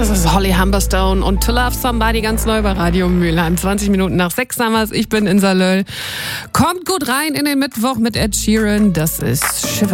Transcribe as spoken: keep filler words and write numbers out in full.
Das ist Holly Humberstone und To Love Somebody, ganz neu bei Radio Mülheim. zwanzig Minuten nach sechs haben wir's. Ich bin Insa Löll. Kommt gut rein in den Mittwoch mit Ed Sheeran. Das ist Shiver.